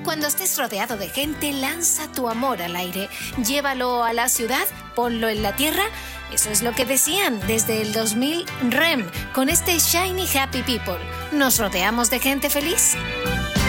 Cuando estés rodeado de gente, lanza tu amor al aire. Llévalo a la ciudad, ponlo en la tierra. Eso es lo que decían desde el 2000 REM con este Shiny Happy People. ¿Nos rodeamos de gente feliz?